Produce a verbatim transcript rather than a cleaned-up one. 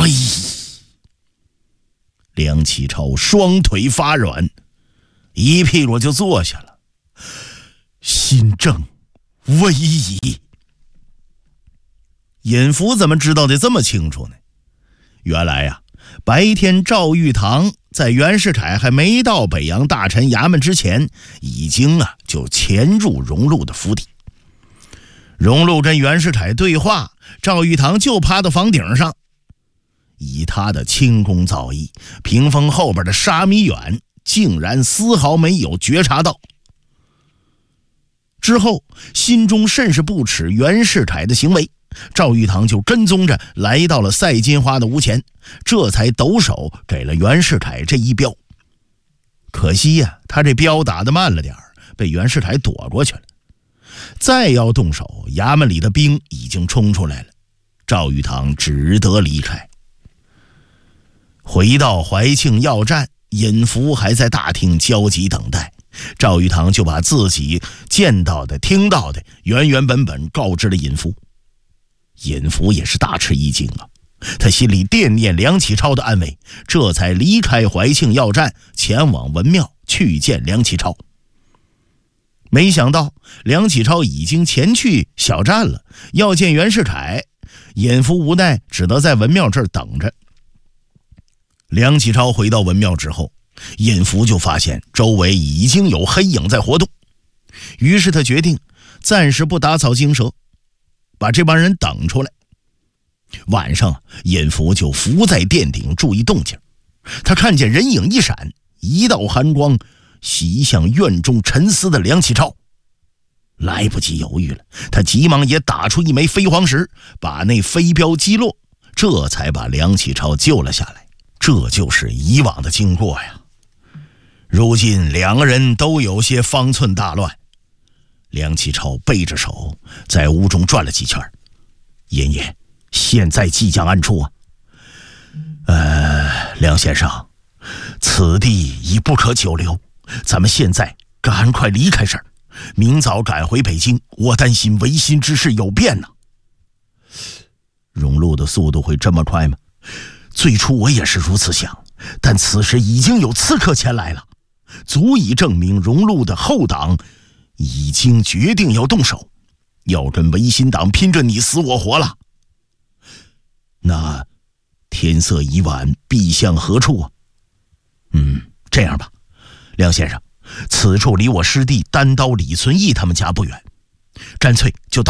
哎，梁启超双腿发软，一屁股就坐下了。新政危矣！尹福怎么知道的这么清楚呢？原来呀、啊，白天赵玉堂在袁世凯还没到北洋大臣衙门之前，已经啊就潜入荣禄的府邸。荣禄跟袁世凯对话，赵玉堂就趴到房顶上，以他的轻功造诣，屏风后边的沙弥远竟然丝毫没有觉察到。之后心中甚是不耻袁世凯的行为，赵玉堂就跟踪着来到了赛金花的屋前，这才抖手给了袁世凯这一镖。可惜呀、啊，他这镖打得慢了点儿，被袁世凯躲过去了。再要动手，衙门里的兵已经冲出来了，赵玉堂只得离开。回到怀庆要战，尹福还在大厅焦急等待，赵玉堂就把自己见到的听到的原原本本告知了尹福。尹福也是大吃一惊啊，他心里惦念梁启超的安危，这才离开怀庆要战，前往文庙去见梁启超。没想到梁启超已经前去小站了，要见袁世凯，尹福无奈只得在文庙这儿等着。梁启超回到文庙之后，尹福就发现周围已经有黑影在活动，于是他决定暂时不打草惊蛇，把这帮人等出来。晚上尹福就伏在殿顶注意动静，他看见人影一闪，一道寒光袭向院中沉思的梁启超。来不及犹豫了，他急忙也打出一枚飞黄石，把那飞镖击落，这才把梁启超救了下来。这就是以往的经过呀。如今两个人都有些方寸大乱。梁启超背着手在屋中转了几圈。尹爷，现在即将安出啊？呃，梁先生，此地已不可久留，咱们现在赶快离开这儿，明早赶回北京，我担心维新之事有变呢。荣禄的速度会这么快吗？最初我也是如此想，但此时已经有刺客前来了，足以证明荣禄的后党已经决定要动手，要跟维新党拼着你死我活了。那天色已晚，必向何处啊？嗯，这样吧，梁先生，此处离我师弟单刀李存义他们家不远，干脆就到